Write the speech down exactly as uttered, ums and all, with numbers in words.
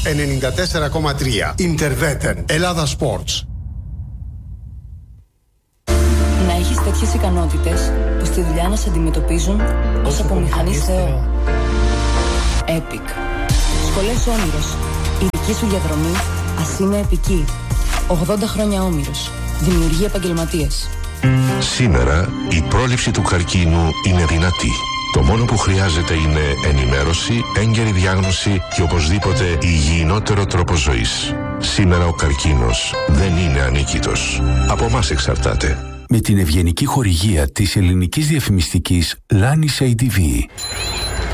ενενήντα τέσσερα κόμμα τρία. Interveten. Ελλάδα Sports. Να έχεις τέτοιες ικανότητες που στη δουλειά να σε αντιμετωπίζουν ως από μηχανής Θεό. Epic. Σχολές Όμηρος. Η δική σου διαδρομή ας είναι επική. ογδόντα χρόνια Όμηρος. Δημιουργεί επαγγελματίες. Σήμερα η πρόληψη του καρκίνου είναι δυνατή. Το μόνο που χρειάζεται είναι ενημέρωση, έγκαιρη διάγνωση και οπωσδήποτε υγιεινότερο τρόπο ζωής. Σήμερα ο καρκίνος δεν είναι ανίκητος. Από εμάς εξαρτάται. Με την ευγενική χορηγία της ελληνικής διαφημιστικής Λάνης έι ντι βι.